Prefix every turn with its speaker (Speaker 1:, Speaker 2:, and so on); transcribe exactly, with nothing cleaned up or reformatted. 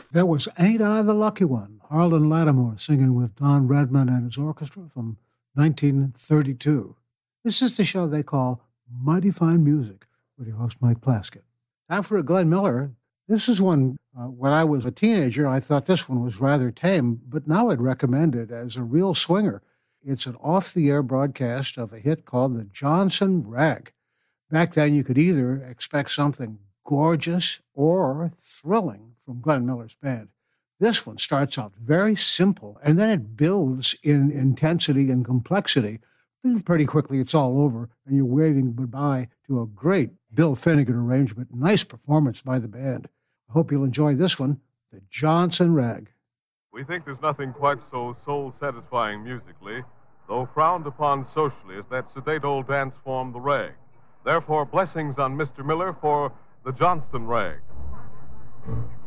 Speaker 1: That was Ain't I the Lucky One, Harlan Lattimore singing with Don Redman and his orchestra from nineteen thirty-two. This is the show they call Mighty Fine Music with your host, Mike Plaskett. Time for a Glenn Miller. This is one, uh, when I was a teenager, I thought this one was rather tame, but now I'd recommend it as a real swinger. It's an off-the-air broadcast of a hit called the Johnson Rag. Back then, you could either expect something gorgeous or thrilling from Glenn Miller's band. This one starts out very simple, and then it builds in intensity and complexity. And pretty quickly, it's all over, and you're waving goodbye to a great Bill Finnegan arrangement. Nice performance by the band. I hope you'll enjoy this one, the Johnson Rag.
Speaker 2: We think there's nothing quite so soul-satisfying musically, though frowned upon socially, as that sedate old dance form, the rag. Therefore, blessings on Mister Miller for the Johnston Rag.